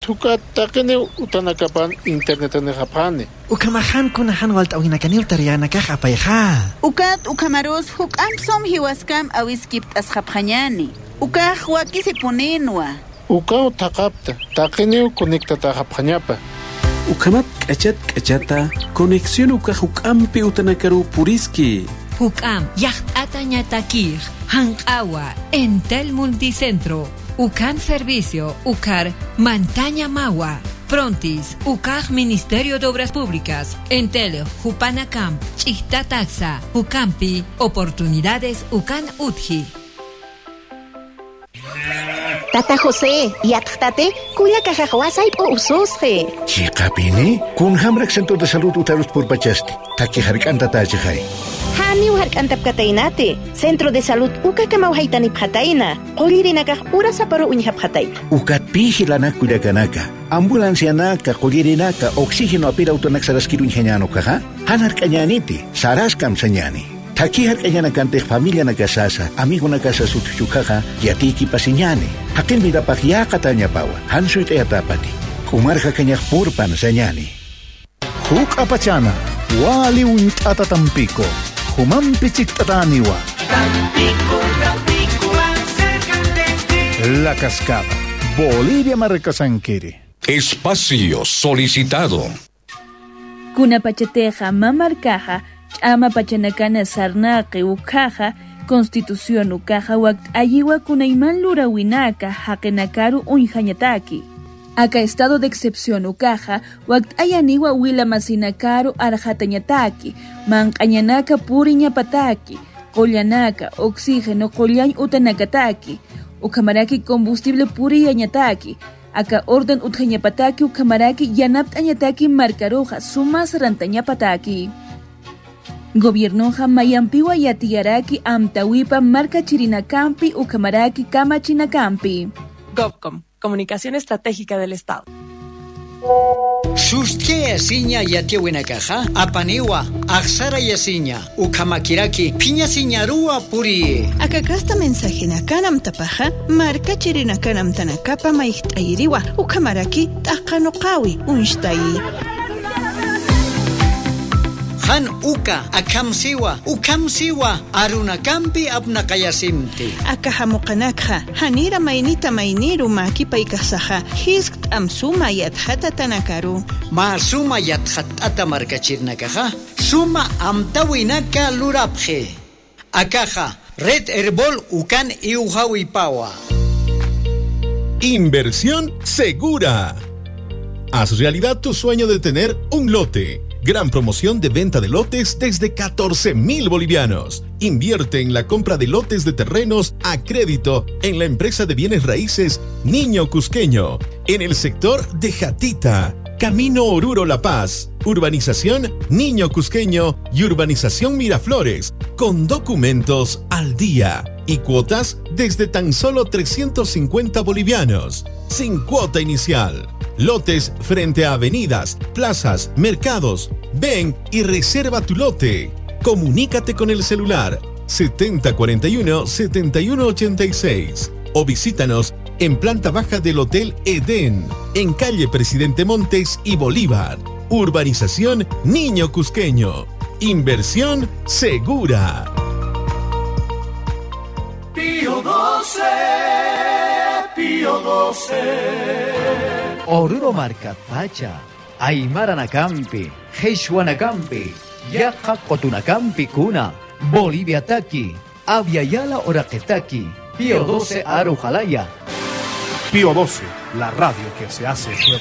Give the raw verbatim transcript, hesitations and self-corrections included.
Hukat takene utanakapan internetane japane. Ukamahan kunahan walt awinakani utariana kakapayha. Ukat ukamaros huk amsom hiwaskam awiskipt asjapjañani. Ukaj wakisi ponenwa. Ukao takapta takene konektata japjañapa. Ukamat kachat kachata conexión uka hukampi utanakaru puriski. Hukam yachtata ñatakir hankawa Entel Multicentro. Ukan Servicio Ukar Mantaña Mawa. Prontis Ukaj Ministerio de Obras Públicas. Entel Hupanacam Chihta Taxa Ukampi Oportunidades Ukan Utji. Tata José, yattate, kuya kajawasay po usosje. Chikapini, kun hamrak centro de salud utarus por bachasti. Taki harikanta tajay. Hani harikantap katainate. Centro de salud uka kamawhaytani pataina. Qolirinakaj ura saparo uñhap pataina. Ukat pihilana kuyakanaka. Ambulancia naka, qolirinaka, oxígeno apira autonaxaraskiru ingeñano kaha. Hanar kañaniti, saraskam sañani. Taki harkayana kante familia nakasasa, amigo nakasa sutuchukaja, yatiki pasiñani. Hakin mira pagya katanya pawa, hansuit ayatapati. Kumarja kanyak purpan sañani. Huk apachana, wali unt atatampiko. Humampichik tataniwa. Tampico, Tampico, más cerca de ti. La Cascada, Bolivia Marcasanquiri. Espacio solicitado. Kunapachateja mamarcaja. Ama pachanakana sarnaqi ukaja, constitución ukaja wakt ayiwa kunayman lurawinaka haqinakaru unjañataki. Aka estado de excepción ukaja wakt ayaniwa wila masinakaru arjatañataki, manqañanaka puriñapataki, qollanaka oxígeno qollañ utanakataki, ukamaraki combustible puriyañataki. Aka orden utjañapataki ukamaraki yanaptañataki marcaroja sumas rantañapataki. Gobierno Mayampiwa yatiyaraki amtawipa marca chirinakampi ukamaraki kama chinakampi. GovCom, Comunicación Estratégica del Estado. Suste asiña yatiwinakaja, apaniwa, aksara yasiña, ukamakiraki, piña siñarua puri. Akakasta mensajina kanam tapaja, marca chirina kanam tanakapa maichtayiriwa, ukamaraki takanokawi unshtayi. Han uka akamsiwa ukamsiwa arunakampi apnakayasimti. Akahamukanakha hanira mainita mainiru makipaikasaja hiskt amsuma yatjata tanakaru. Ma suma yatjatata markachirnakaja suma amtawinaka lurapje. Akaja Red Herbol ukan iuhawipawa. Inversión segura. Haz realidad tu sueño de tener un lote. Gran promoción de venta de lotes desde catorce mil bolivianos. Invierte en la compra de lotes de terrenos a crédito en la empresa de bienes raíces Niño Cusqueño, en el sector de Jatita, Camino Oruro La Paz, Urbanización Niño Cusqueño y Urbanización Miraflores, con documentos al día y cuotas desde tan solo trescientos cincuenta bolivianos, sin cuota inicial. Lotes frente a avenidas, plazas, mercados. Ven y reserva tu lote. Comunícate con el celular setenta cuarenta y uno, setenta y uno ochenta y seis o visítanos en planta baja del Hotel Edén, en calle Presidente Montes y Bolívar. Urbanización Niño Cusqueño. Inversión segura. Pío doce, Pío doce. Oruro Marcapacha, Aymaranakampi, Hechuanakampi, Yaja Cotunakampi Kuna, Bolivia Taki, Aviala Oraquetaki, Pío doce Arujalaya. Pío doce, la radio que se hace